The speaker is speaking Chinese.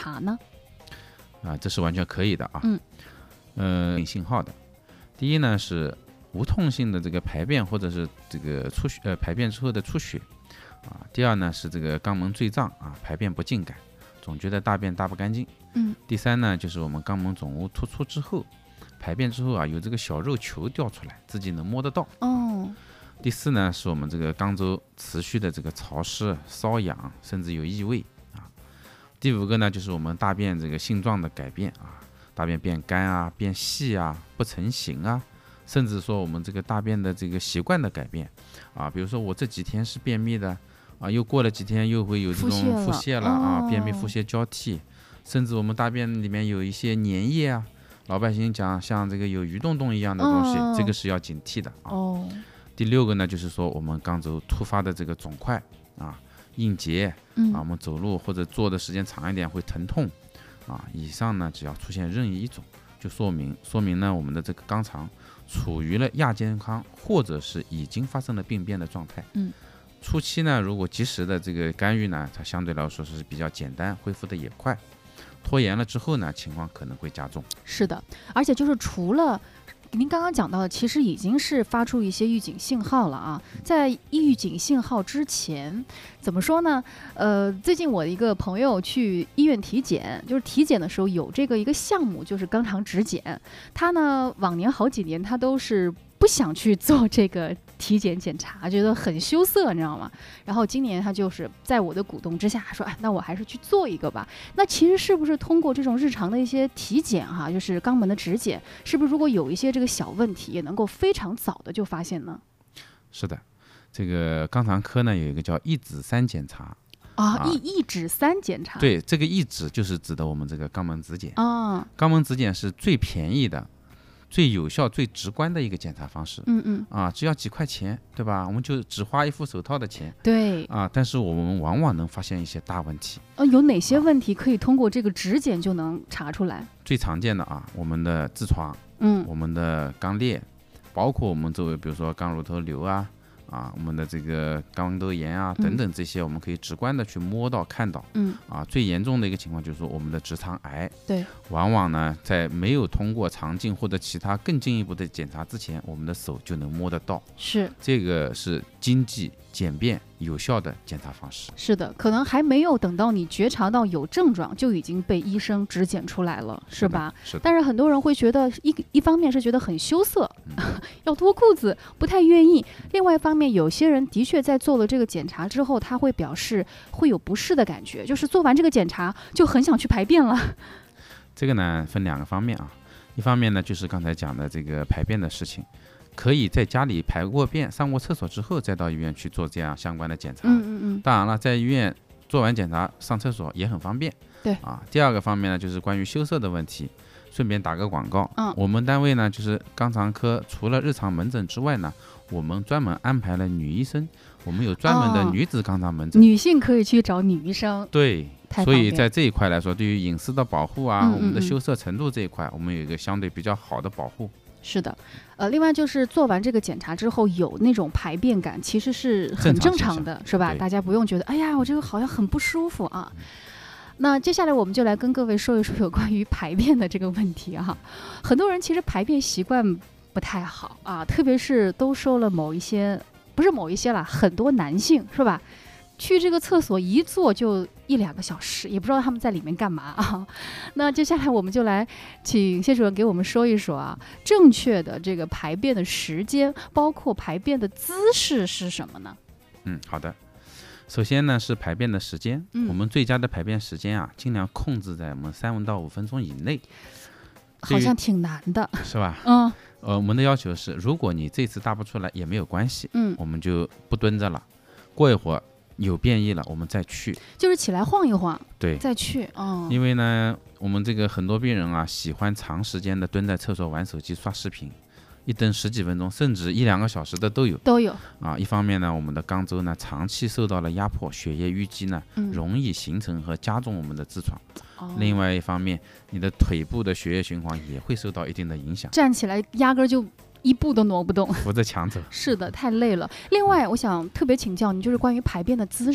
查呢？ 这是完全可以的啊。信号的。第一呢是无痛性的这个排便或者是这个出血，排便之后的出血第二呢是这个肛门坠胀排便不尽感，总觉得大便大不干净。第三呢就是我们肛门总物突出之后，排便之后有这个小肉球掉出来，自己能摸得到。第四呢是我们这个肛周持续的这个潮湿、瘙痒，甚至有异味第五个呢就是我们大便这个性状的改变大便变干变细不成形甚至说我们这个大便的这个习惯的改变比如说我这几天是便秘的又过了几天又会有这种腹泻了便秘腹泻交替，甚至我们大便里面有一些粘液老百姓讲像这个有鱼洞洞一样的东西，这个是要警惕的第六个呢就是说我们肛周突发的这个肿块硬结我们走路或者坐的时间长一点会疼痛以上呢只要出现任意一种，就说明呢我们的这个肛肠处于了亚健康或者是已经发生了病变的状态。初期呢如果及时的这个干预呢，它相对来说是比较简单，恢复的也快。拖延了之后呢，情况可能会加重。 是的，而且就是除了您刚刚讲到的，其实已经是发出一些预警信号了在预警信号之前，怎么说呢？最近我的一个朋友去医院体检，就是体检的时候有这个一个项目，就是肛肠指检。他呢，往年好几年他都是不想去做这个体检检查，觉得很羞涩，你知道吗？然后今年他就是在我的鼓动之下说，那我还是去做一个吧。那其实是不是通过这种日常的一些体检就是肛门的指检，是不是如果有一些这个小问题，也能够非常早的就发现呢？ 是的，这个肛肠科呢有一个叫1指3检查一指3检查。 对，这个1指就是指的我们这个肛门指检肛门指检是最便宜的、最有效、最直观的一个检查方式。只要几块钱，对吧？我们就只花一副手套的钱。 对但是我们往往能发现一些大问题。 有哪些问题可以通过这个指检就能查出来？ 最常见的我们的痔疮，我们的肛裂，包括我们周围比如说肛乳头瘤我们的这个肛门窦炎等等，这些我们可以直观的去摸到看到。最严重的一个情况就是说我们的直肠癌。 对， 往往呢在没有通过肠镜或者其他更进一步的检查之前，我们的手就能摸得到。 是， 这个是经济、简便、有效的检查方式。 是的，可能还没有等到你觉察到有症状，就已经被医生指检出来了，是吧？ 是的。 但是很多人会觉得一方面是觉得很羞涩，要脱裤子，不太愿意；另外一方面，有些人的确在做了这个检查之后，他会表示会有不适的感觉，就是做完这个检查就很想去排便了。 这个呢分2个方面一方面呢就是刚才讲的这个排便的事情，可以在家里排过便、上过厕所之后再到医院去做这样相关的检查。当然了，在医院做完检查上厕所也很方便。 对第2个方面呢就是关于羞涩的问题，顺便打个广告。我们单位呢就是肛肠科，除了日常门诊之外呢，我们专门安排了女医生，我们有专门的女子肛肠门诊。 女性可以去找女医生。 对，所以在这一块来说，对于隐私的保护我们的羞涩程度这一块，我们有一个相对比较好的保护。 是的，另外就是做完这个检查之后有那种排便感，其实是很正常的，是吧？大家不用觉得哎呀我这个好像很不舒服那接下来我们就来跟各位说一说有关于排便的这个问题很多人其实排便习惯不太好特别是都说了不是某一些啦，很多男性是吧？去这个厕所一坐就1-2个小时，也不知道他们在里面干嘛那接下来我们就来请谢主任给我们说一说正确的这个排便的时间，包括排便的姿势是什么呢？ 好的。首先呢是排便的时间，我们最佳的排便时间尽量控制在我们3到5分钟以内。 好像挺难的， 是吧？我们的要求是，如果你这次大不出来也没有关系，我们就不蹲着了，过一会儿有变异了我们再去， 就是起来晃一晃， 对， 再去因为呢我们这个很多病人喜欢长时间的蹲在厕所玩手机刷视频，一蹲10几分钟甚至1-2个小时的都有一方面呢我们的肛周呢长期受到了压迫，血液淤积呢容易形成和加重我们的痔疮。另外一方面，你的腿部的血液循环也会受到一定的影响， 站起来压根就一步都挪不动， 扶着墙走。 是的，太累了。另外我想特别请教您，就是关于排便的姿势。